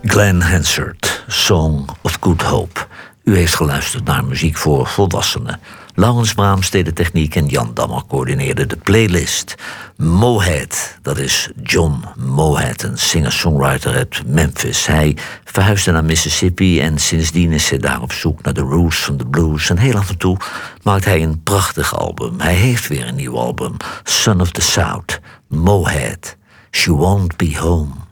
Glenn Hansard, Song of Good Hope. U heeft geluisterd naar muziek voor volwassenen. Laurens Braams deed de techniek en Jan Dammer coördineerde de playlist. Mohead, dat is John Mohead, een singer-songwriter uit Memphis. Hij verhuisde naar Mississippi en sindsdien is hij daar op zoek naar de roots van de blues. En heel af en toe maakt hij een prachtig album. Hij heeft weer een nieuw album, Son of the South, Mohead, She Won't Be Home.